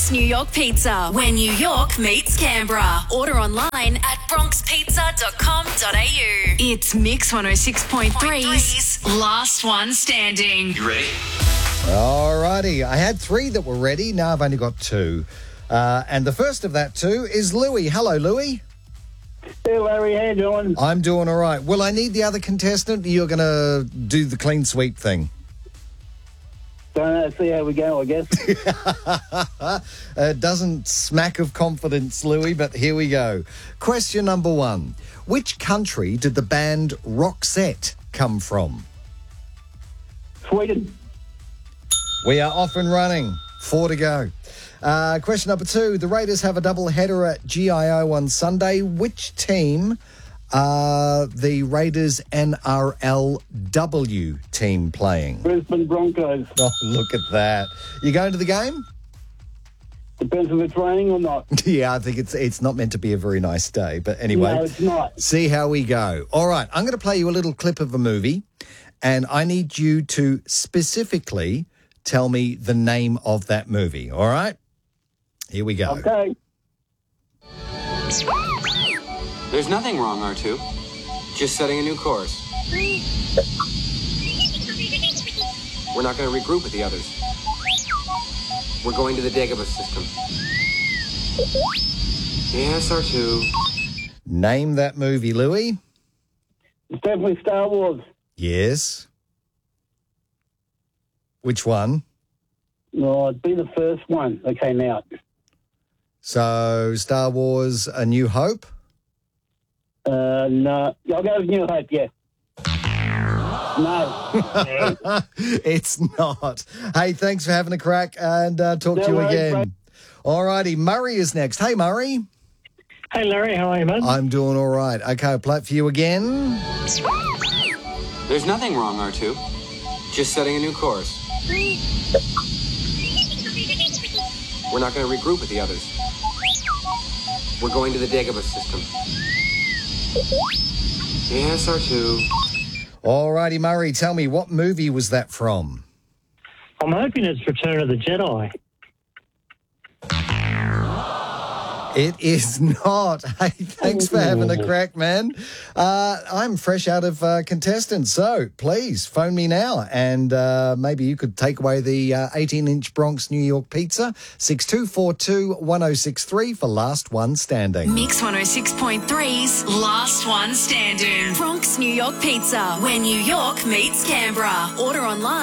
Bronx, New York Pizza, where New York meets Canberra. Order online at bronxpizza.com.au. It's Mix 106.3's Last One Standing. You ready? All righty. I had three that were ready. Now I've only got two. And the first of that two is Louis. Hello, Louis. Hey, Larry, how you doing? I'm doing all right. Well, I need the other contestant. You're going to do the clean sweep thing. See how we go, I guess. It doesn't smack of confidence, Louis, but here we go. Question number one. Which country did the band Roxette come from? Sweden. We are off and running. 4 to go. Question number two. The Raiders have a double header at GIO on Sunday. Which team are the Raiders NRLW team playing? Brisbane Broncos. Oh, look at that. You going to the game? Depends if it's raining or not. Yeah, I think it's not meant to be a very nice day. But anyway, No, it's not. See how we go. All right, I'm going to play you a little clip of a movie, and I need you to specifically tell me the name of that movie, all right? Here we go. Okay. There's nothing wrong, R2. Just setting a new course. We're not going to regroup with the others. We're going to the Dagobah system. Yes, R2. Name that movie, Louis. It's definitely Star Wars. Yes. Which one? No, it'd be the first one that came out. So, Star Wars A New Hope? No. I'll go with New Hope, yeah. No. It's not. Hey, thanks for having a crack, and talk to you worries, again. mate. All righty, Murray is next. Hey, Murray. Hey, Larry, how are you, man? I'm doing all right. Okay, I'll play it for you again. There's nothing wrong, R2. Just setting a new course. We're not going to regroup with the others. We're going to the Dagobah system. Yes, R2. All righty, Murray, tell me, what movie was that from? I'm hoping it's Return of the Jedi. It is not. Hey, thanks for having a crack, man. I'm fresh out of contestants, so please phone me now, and maybe you could take away the 18-inch Bronx New York pizza. 6242-1063 for Last One Standing. Mix 106.3's Last One Standing. Bronx, New York Pizza, where New York meets Canberra. Order online